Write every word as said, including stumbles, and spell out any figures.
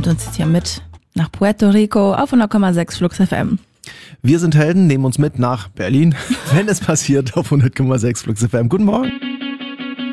nimmt uns jetzt hier mit nach Puerto Rico auf hundert Komma sechs Flux F M. Wir sind Helden, nehmen uns mit nach Berlin, wenn es passiert, auf hundert Komma sechs Flux F M. Guten Morgen.